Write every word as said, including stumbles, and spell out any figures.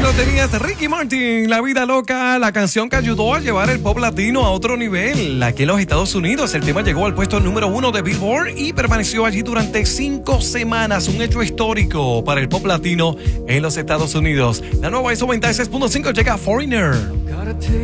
lo tenías, Ricky Martin, La Vida Loca, la canción que ayudó a llevar el pop latino a otro nivel. Aquí en los Estados Unidos, el tema llegó al puesto número uno de Billboard y permaneció allí durante cinco semanas. Un hecho histórico para el pop latino en los Estados Unidos. La nueva I S O noventa y seis punto cinco llega a Foreigner.